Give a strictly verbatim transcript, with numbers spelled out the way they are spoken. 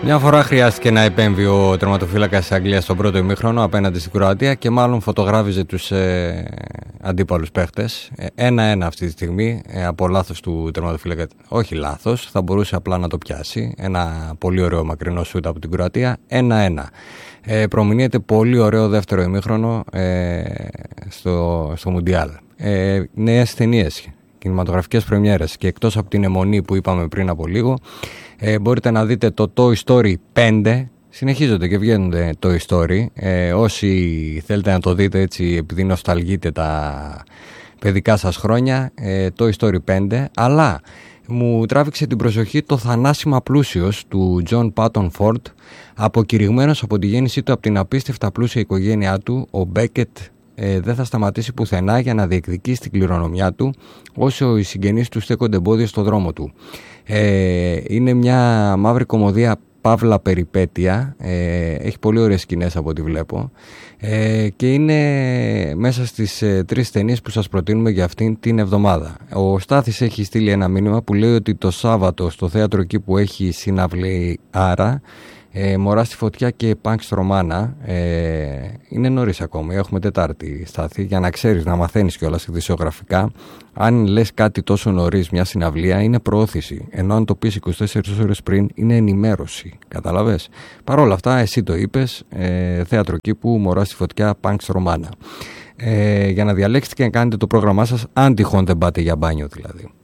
Μια φορά χρειάστηκε να επέμβει ο τερματοφύλακας της Αγγλίας στον πρώτο ημίχρονο απέναντι στην Κροατία και μάλλον φωτογράφιζε τους ε, αντίπαλους παίχτες. Ένα-ένα αυτή τη στιγμή ε, από λάθος του τερματοφύλακα. Όχι λάθος, θα μπορούσε απλά να το πιάσει. Ένα πολύ ωραίο μακρινό σούτ από την Κροατία. Ένα-ένα. Ε, προμηνύεται πολύ ωραίο δεύτερο ημίχρονο ε, στο, στο Μουντιάλ. Ε, νέες ταινίες, κινηματογραφικές πρεμιέρες και εκτός από την αιμονή που είπαμε πριν από λίγο, ε, μπορείτε να δείτε το Toy Story πέντε. Συνεχίζονται και βγαίνουν Toy Story. Ε, όσοι θέλετε να το δείτε έτσι επειδή νοσταλγείτε τα παιδικά σας χρόνια, ε, Toy Story πέντε. Αλλά μου τράβηξε την προσοχή το θανάσιμα πλούσιος του John Patton Ford, αποκηρυγμένος από τη γέννησή του από την απίστευτα πλούσια οικογένειά του. Ο Μπέκετ ε, δεν θα σταματήσει πουθενά για να διεκδικήσει την κληρονομιά του όσο οι συγγενείς του στέκονται εμπόδια στο δρόμο του. Ε, είναι μια μαύρη κωμωδία παύλα περιπέτεια, ε, έχει πολύ ωραίες σκηνές από ό,τι βλέπω, ε, και είναι μέσα στις ε, τρεις ταινίες που σας προτείνουμε για αυτήν την εβδομάδα. Ο Στάθης έχει στείλει ένα μήνυμα που λέει ότι το Σάββατο στο θέατρο εκεί που έχει συναυλή άρα, Ε, Μωρά στη φωτιά και Πανξ Ρωμάνα, ε, είναι νωρίς ακόμη, έχουμε Τετάρτη, Στάθη, για να ξέρεις, να μαθαίνεις κιόλας ειδησιογραφικά. Αν λες κάτι τόσο νωρίς, μια συναυλία, είναι προώθηση, ενώ αν το πεις είκοσι τέσσερις ώρες πριν είναι ενημέρωση, καταλαβες. Παρ' όλα αυτά εσύ το είπες, ε, θέατρο κήπου, Μωρά στη φωτιά, Πανξ Ρωμάνα, ε, για να διαλέξετε και να κάνετε το πρόγραμμά σας, αν τυχόν δεν πάτε για μπάνιο δηλαδή.